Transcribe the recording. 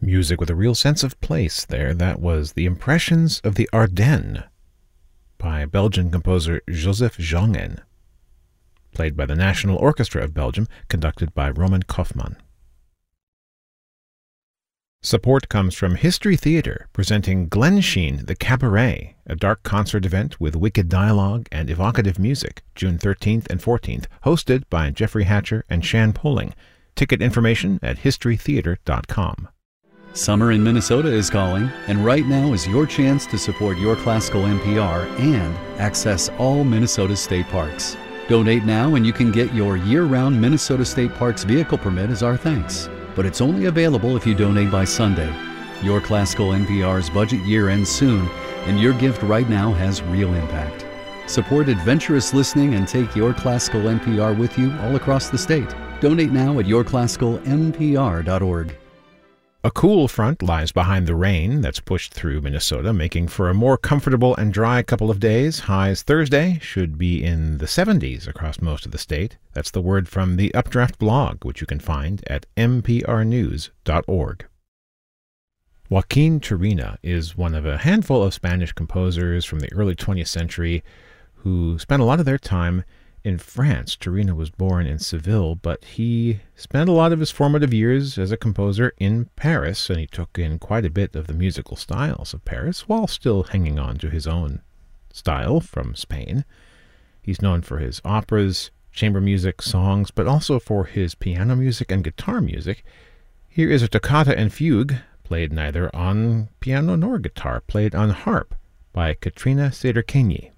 Music with a real sense of place there. That was The Impressions of the Ardennes by Belgian composer Joseph Jongen, played by the National Orchestra of Belgium, conducted by Roman Kaufmann. Support comes from History Theatre, presenting Glensheen the Cabaret, a dark concert event with wicked dialogue and evocative music, June 13th and 14th, hosted by Jeffrey Hatcher and Shan Poling. Ticket information at historytheatre.com. Summer in Minnesota is calling, and right now is your chance to support Your Classical NPR and access all Minnesota state parks. Donate now and you can get your year-round Minnesota State Parks vehicle permit as our thanks. But it's only available if you donate by Sunday. Your Classical NPR's budget year ends soon, and your gift right now has real impact. Support adventurous listening and take Your Classical NPR with you all across the state. Donate now at yourclassicalnpr.org. A cool front lies behind the rain that's pushed through Minnesota, making for a more comfortable and dry couple of days. Highs Thursday should be in the 70s across most of the state. That's the word from the Updraft blog, which you can find at mprnews.org. Joaquin Turina is one of a handful of Spanish composers from the early 20th century who spent a lot of their time in France. Turina was born in Seville, but he spent a lot of his formative years as a composer in Paris, and he took in quite a bit of the musical styles of Paris while still hanging on to his own style from Spain. He's known for his operas, chamber music, songs, but also for his piano music and guitar music. Here is a toccata and fugue, played neither on piano nor guitar, played on harp by Katrina Sederkenyi.